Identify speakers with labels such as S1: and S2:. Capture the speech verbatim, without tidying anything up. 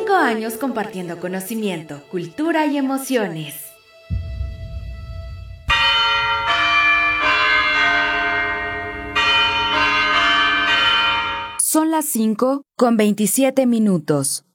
S1: Cinco años compartiendo conocimiento, cultura y emociones.
S2: Son las cinco con veintisiete minutos.